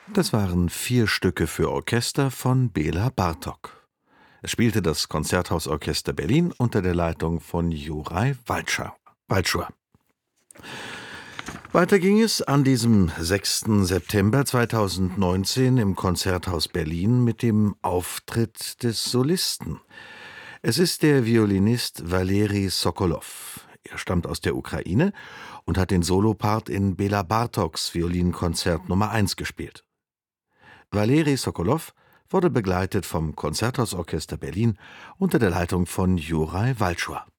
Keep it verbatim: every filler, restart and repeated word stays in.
Das waren vier Stücke für Orchester von Béla Bartók. Es spielte das Konzerthausorchester Berlin unter der Leitung von Juraj Walczur. Weiter ging es an diesem sechsten September zweitausendneunzehn im Konzerthaus Berlin mit dem Auftritt des Solisten. Es ist der Violinist Valeri Sokolow. Er stammt aus der Ukraine und hat den Solopart in Béla Bartóks Violinkonzert Nummer eins gespielt. Valeri Sokolow wurde begleitet vom Konzerthausorchester Berlin unter der Leitung von Juraj Walczur.